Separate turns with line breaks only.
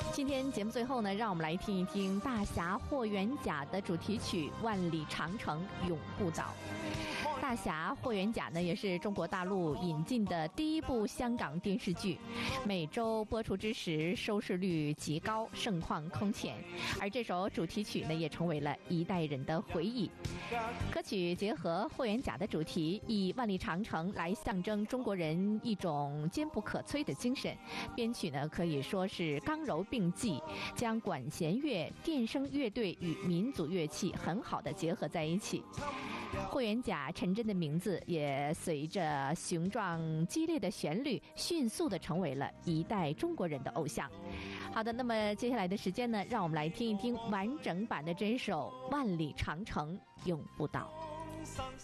今天节目最后呢，让我们来听一听大侠霍元甲的主题曲《万里长城永不倒》。大侠霍元甲呢，也是中国大陆引进的第一部香港电视剧，每周播出之时收视率极高，盛况空前。而这首主题曲呢，也成为了一代人的回忆。歌曲结合霍元甲的主题，以万里长城来象征中国人一种坚不可摧的精神。编曲呢可以说是刚柔并济，将管弦乐、电声乐队与民族乐器很好的结合在一起。霍元甲陈真的名字也随着雄壮激烈的旋律，迅速的成为了一代中国人的偶像。好的，那么接下来的时间呢，让我们来听一听完整版的这首《万里长城永不倒》。